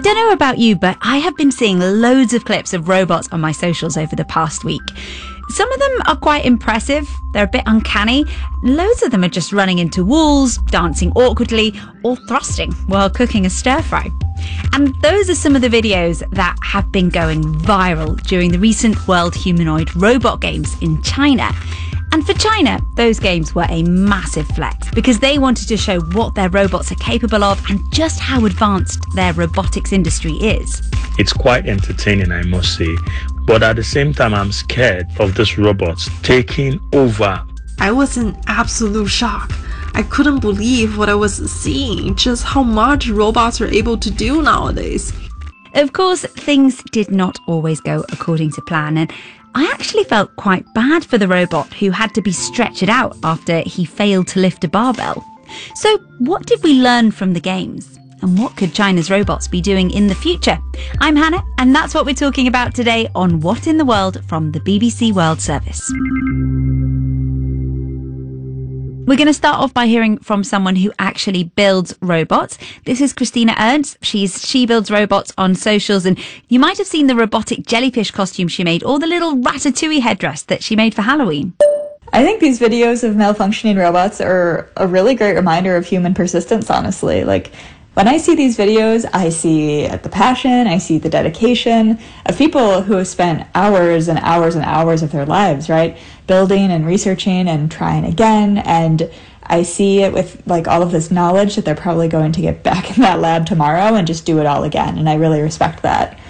don't know about you, but I have been seeing loads of clips of robots on my socials over the past week. Some of them are quite impressive, they're a bit uncanny. Loads of them are just running into walls, dancing awkwardly, or thrusting while cooking a stir-fry. And those are some of the videos that have been going viral during the recent World Humanoid Robot Games in China. And for China, those games were a massive flex because they wanted to show what their robots are capable of and just how advanced their robotics industry is. It's quite entertaining, I must say. But at the same time, I'm scared of these robots taking over. I was in absolute shock. I couldn't believe what I was seeing, just how much robots are able to do nowadays. Of course, things did not always go according to plan, and I actually felt quite bad for the robot who had to be stretchered out after he failed to lift a barbell. So what did we learn from the games? And what could China's robots be doing in the future? I'm Hannah, and that's what we're talking about today on What in the World from the BBC World Service. We're going to start off by hearing from someone who actually builds robots. This is Christina Ernst. She builds robots on socials, and you might have seen the robotic jellyfish costume she made, or the little ratatouille headdress that she made for Halloween. I think these videos of malfunctioning robots are a really great reminder of human persistence, honestly. Like, when I see these videos, I see the passion, I see the dedication of people who have spent hours and hours and hours of their lives, right? Building and researching and trying again. And I see it with like all of this knowledge that they're probably going to get back in that lab tomorrow and just do it all again. And I really respect that.